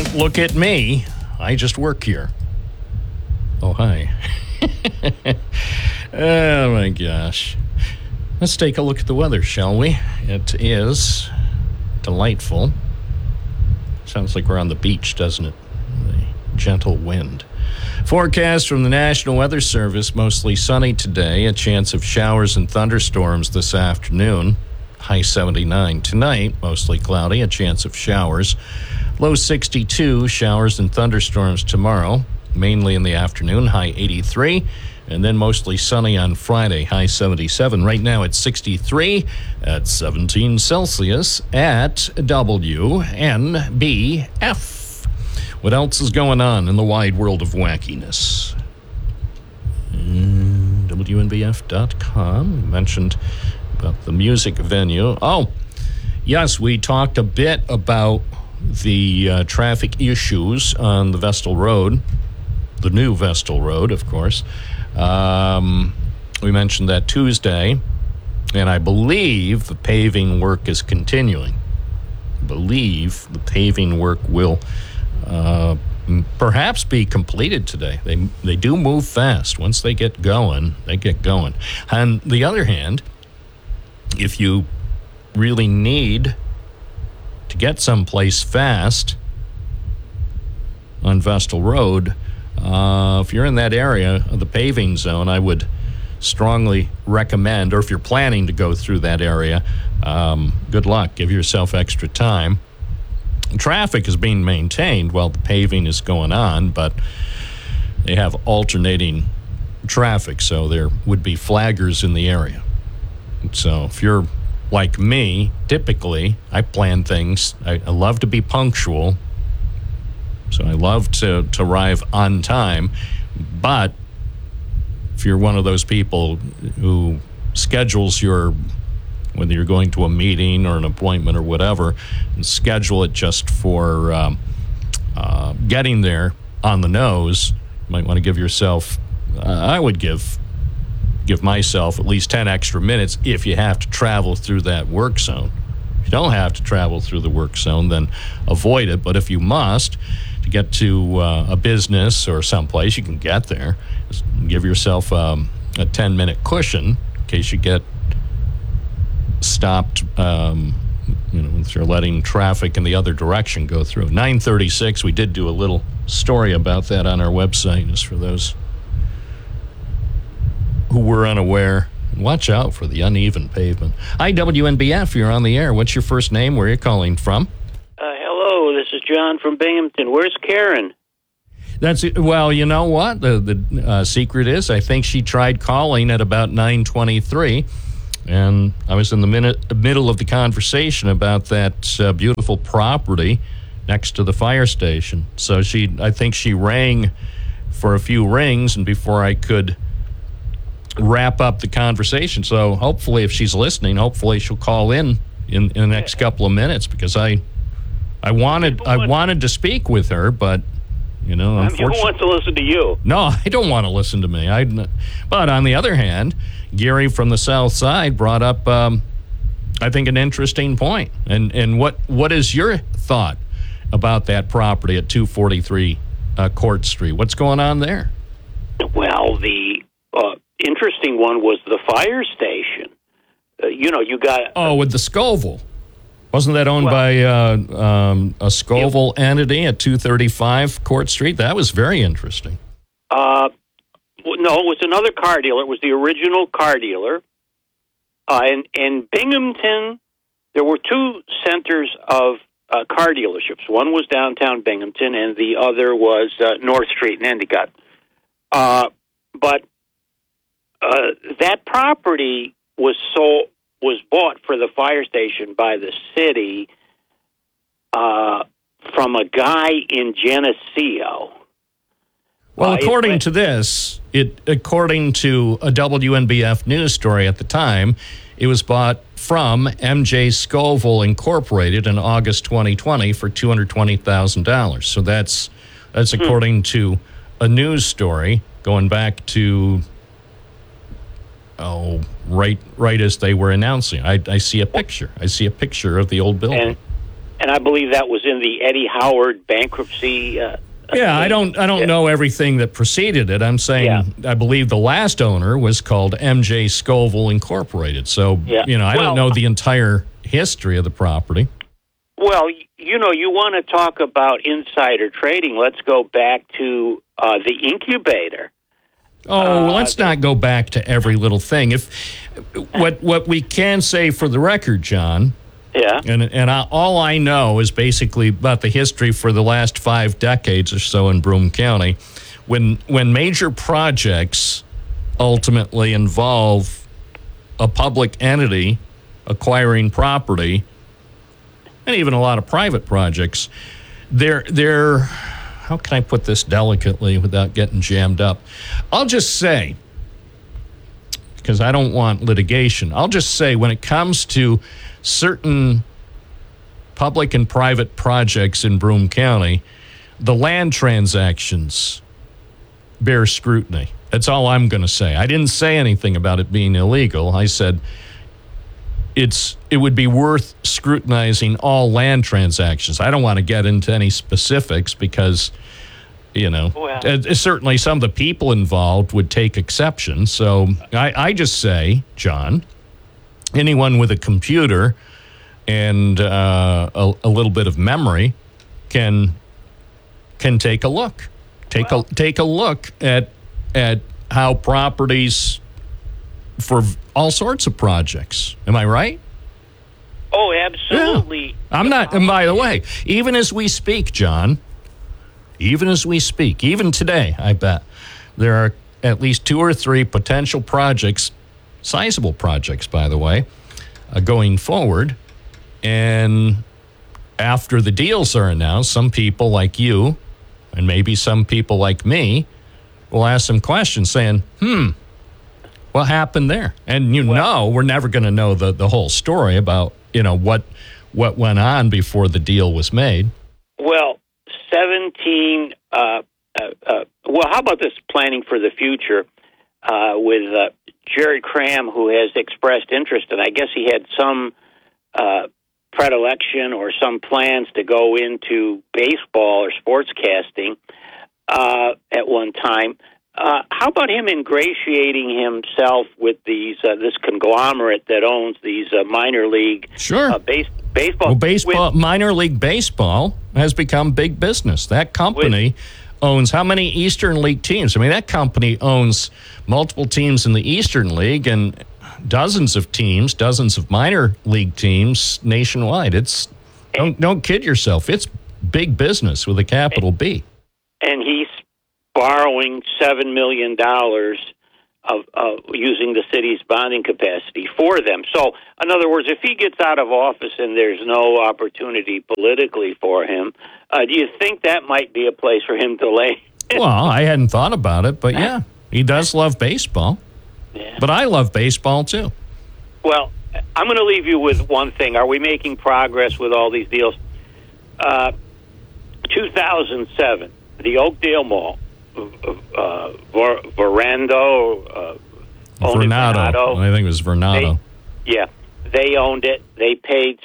Don't look at me. I just work here. Oh, hi. Oh, my gosh. Let's take a look at the weather, shall we? It is delightful. Sounds like we're on the beach, doesn't it? The gentle wind. Forecast from the National Weather Service, mostly sunny today. A chance of showers and thunderstorms this afternoon. High 79. Tonight, mostly cloudy, a chance of showers. Low 62, showers and thunderstorms tomorrow, mainly in the afternoon, high 83. And then mostly sunny on Friday, high 77. Right now it's 63 at 17 Celsius at WNBF. What else is going on in the wide world of wackiness? WNBF.com. We mentioned about the music venue. Oh, yes, we talked a bit about the traffic issues on the Vestal Road, the new Vestal Road, of course. We mentioned that Tuesday, and I believe the paving work is continuing. I believe the paving work will perhaps be completed today. They do move fast. Once they get going, they get going. On the other hand, if you really need to get someplace fast on Vestal Road, if you're in that area of the paving zone, I would strongly recommend, or if you're planning to go through that area, good luck. Give yourself extra time. Traffic is being maintained while the paving is going on, but they have alternating traffic, so there would be flaggers in the area. So if you're like me, typically, I plan things. I love to be punctual. So I love to arrive on time. But if you're one of those people who schedules whether you're going to a meeting or an appointment or whatever, and schedule it just for getting there on the nose, you might want to give yourself, I would give myself at least 10 extra minutes if you have to travel through that work zone. If you don't have to travel through the work zone, then avoid it. But if you must, to get to a business or someplace, you can get there. Just give yourself a 10-minute cushion in case you get stopped, if you're letting traffic in the other direction go through. 9:36, we did do a little story about that on our website, just for those who were unaware. Watch out for the uneven pavement. Hi, WNBF, you're on the air. What's your first name? Where are you calling from? Hello, this is John from Binghamton. Where's Karen? Well, you know what? The secret is, I think she tried calling at about 9:23, and I was in the middle of the conversation about that beautiful property next to the fire station. So I think she rang for a few rings, and before I could wrap up the conversation. So hopefully, if she's listening, hopefully she'll call in the next couple of minutes, because I wanted to speak with her, but unfortunately, who wants to listen to you? No, I don't want to listen to me. But on the other hand, Gary from the South Side brought up, I think, an interesting point. And what is your thought about that property at 243 Court Street? What's going on there? Well, the interesting one was the fire station. You got... with the Scoville. Wasn't that owned by a Scoville entity at 235 Court Street? That was very interesting. No, it was another car dealer. It was the original car dealer. In Binghamton, there were two centers of car dealerships. One was downtown Binghamton, and the other was North Street in Endicott. But that property was bought for the fire station by the city from a guy in Geneseo. Well, according to a WNBF news story at the time, it was bought from MJ Scoville Incorporated in August 2020 for $220,000. So that's according to a news story going back to right as they were announcing. I see a picture. I see a picture of the old building. And I believe that was in the Eddie Howard bankruptcy. Yeah, I don't know everything that preceded it. I'm saying I believe the last owner was called MJ Scoville Incorporated. So, I don't know the entire history of the property. Well, you want to talk about insider trading. Let's go back to the incubator. Oh, let's not go back to every little thing. What we can say for the record, John. Yeah. And all I know is basically about the history for the last 5 decades or so in Broome County. When major projects ultimately involve a public entity acquiring property, and even a lot of private projects, they're how can I put this delicately without getting jammed up? I'll just say, because I don't want litigation, I'll just say when it comes to certain public and private projects in Broome County, the land transactions bear scrutiny. That's all I'm going to say. I didn't say anything about it being illegal. I said it would be worth scrutinizing all land transactions. I don't want to get into any specifics because, certainly some of the people involved would take exception. So I just say, John, anyone with a computer and a little bit of memory can take a look. Take a look at how properties for all sorts of projects. Am I right? Oh, absolutely. Yeah. I'm not. And by the way, even as we speak, John, even today, I bet there are at least 2 or 3 potential projects, sizable projects, by the way, going forward. And after the deals are announced, some people like you and maybe some people like me will ask some questions saying, what happened there? And we're never going to know the whole story about, what went on before the deal was made. Well, 17, how about this planning for the future with Jared Cram, who has expressed interest, and I guess he had some predilection or some plans to go into baseball or sportscasting at one time. How about him ingratiating himself with this conglomerate that owns these minor league baseball? Well, minor league baseball has become big business. That company owns how many Eastern League teams? I mean, that company owns multiple teams in the Eastern League and dozens of minor league teams nationwide. Don't kid yourself. It's big business with a capital B. And he's borrowing $7 million of using the city's bonding capacity for them. So, in other words, if he gets out of office and there's no opportunity politically for him, do you think that might be a place for him to lay? Well, I hadn't thought about it, but yeah, he does love baseball. Yeah. But I love baseball too. Well, I'm going to leave you with one thing. Are we making progress with all these deals? 2007, the Oakdale Mall, Verando. Vernado. I think it was Vernado. They owned it. They paid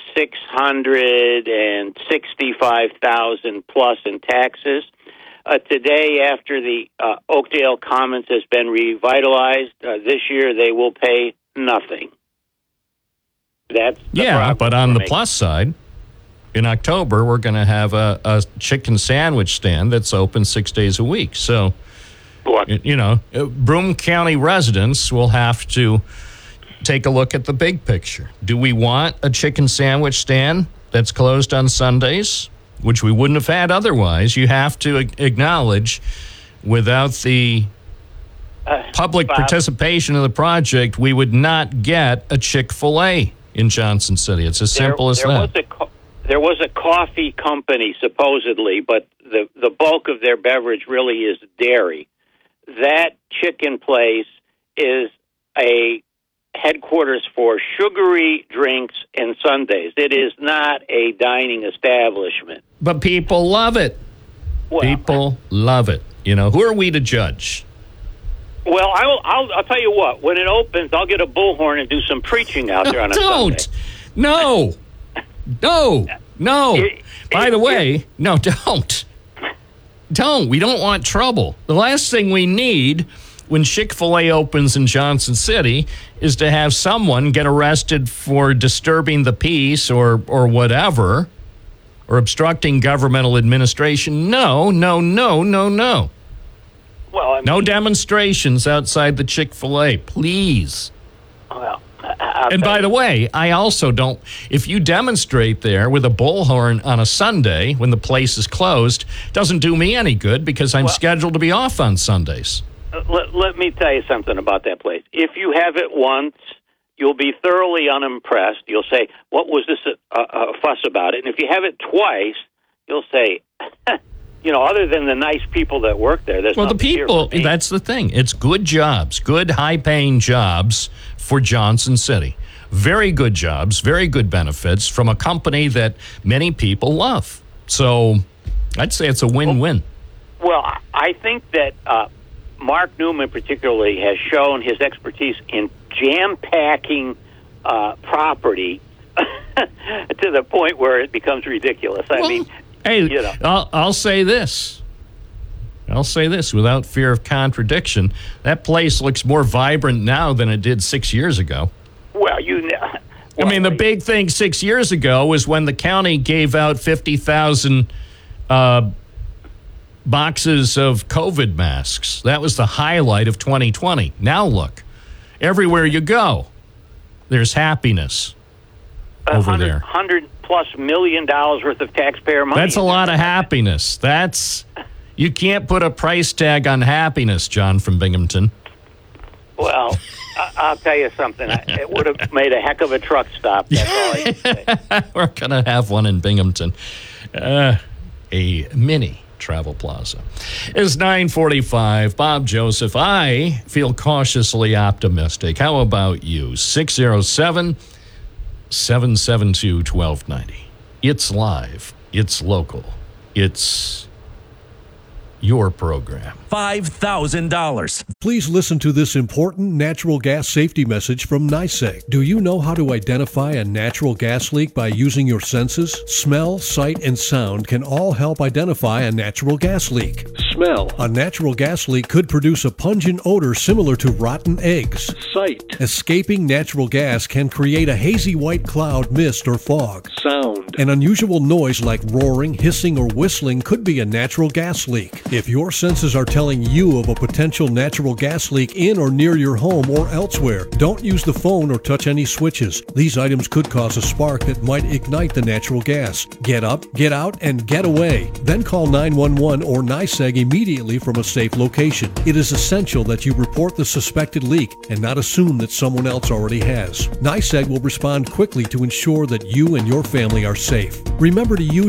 $665,000 plus in taxes. Today, after the Oakdale Commons has been revitalized, this year they will pay nothing. That's but on the plus side, in October, we're going to have a chicken sandwich stand that's open 6 days a week. So, Broome County residents will have to take a look at the big picture. Do we want a chicken sandwich stand that's closed on Sundays, which we wouldn't have had otherwise? You have to acknowledge, without the public participation of the project, we would not get a Chick-fil-A in Johnson City. It's as simple as that. There was a coffee company, supposedly, but the bulk of their beverage really is dairy. That chicken place is a headquarters for sugary drinks and sundaes. It is not a dining establishment. But people love it. Well, people love it. Who are we to judge? Well, I'll tell you what. When it opens, I'll get a bullhorn and do some preaching out there on a Sunday. No. No. By the way, no, don't. Don't. We don't want trouble. The last thing we need when Chick-fil-A opens in Johnson City is to have someone get arrested for disturbing the peace or whatever, or obstructing governmental administration. No. Well, I mean, no demonstrations outside the Chick-fil-A, please. Well, and by the way, I also don't, if you demonstrate there with a bullhorn on a Sunday when the place is closed, doesn't do me any good because I'm scheduled to be off on Sundays. Let me tell you something about that place. If you have it once, you'll be thoroughly unimpressed. You'll say, what was this fuss about it? And if you have it twice, you'll say, other than the nice people that work there, there's the people, that's the thing. It's good jobs, good high-paying jobs for Johnson City. Very good jobs, very good benefits from a company that many people love. So I'd say it's a win-win. Well, I think that Mark Newman particularly has shown his expertise in jam-packing property to the point where it becomes ridiculous. I'll say this. I'll say this without fear of contradiction. That place looks more vibrant now than it did 6 years ago. The big thing 6 years ago was when the county gave out 50,000 boxes of COVID masks. That was the highlight of 2020. Now look, everywhere you go, there's happiness over there. $100+ million worth of taxpayer money. That's a lot of happiness. You can't put a price tag on happiness, John from Binghamton. Well, I'll tell you something. It would have made a heck of a truck stop. That's all I can say. We're going to have one in Binghamton. A mini Travel Plaza. It's 9:45. Bob Joseph. I feel cautiously optimistic. How about you? 607-772-1290. It's live. It's local. It's your program. $5,000. Please listen to this important natural gas safety message from NYSEG. Do you know how to identify a natural gas leak by using your senses? Smell, sight, and sound can all help identify a natural gas leak. Smell. A natural gas leak could produce a pungent odor similar to rotten eggs. Sight. Escaping natural gas can create a hazy white cloud, mist, or fog. Sound. An unusual noise like roaring, hissing, or whistling could be a natural gas leak. If your senses are telling you of a potential natural gas leak in or near your home or elsewhere, don't use the phone or touch any switches. These items could cause a spark that might ignite the natural gas. Get up, get out, and get away. Then call 911 or NYSEG immediately from a safe location. It is essential that you report the suspected leak and not assume that someone else already has. NYSEG will respond quickly to ensure that you and your family are safe. Remember to use